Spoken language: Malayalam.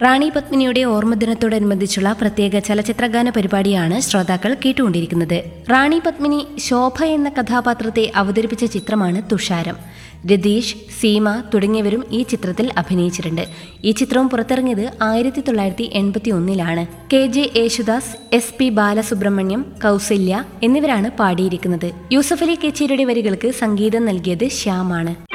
റാണി പത്മിനിയുടെ ഓർമ്മദിനത്തോടനുബന്ധിച്ചുള്ള പ്രത്യേക ചലച്ചിത്രഗാന പരിപാടിയാണ് ശ്രോതാക്കൾ കേട്ടുകൊണ്ടിരിക്കുന്നത്. റാണി പത്മിനി ശോഭ എന്ന കഥാപാത്രത്തെ അവതരിപ്പിച്ച ചിത്രമാണ് തുഷാരം. രതീഷ്, സീമ തുടങ്ങിയവരും ഈ ചിത്രത്തിൽ അഭിനയിച്ചിട്ടുണ്ട്. ഈ ചിത്രവും പുറത്തിറങ്ങിയത് 1981 KJ യേശുദാസ്, SP ബാലസുബ്രഹ്മണ്യം, കൗസല്യ എന്നിവരാണ് പാടിയിരിക്കുന്നത്. യൂസഫ് അലി കേച്ചേരിയുടെ വരികൾക്ക് സംഗീതം നൽകിയത് ശ്യാമാണ്.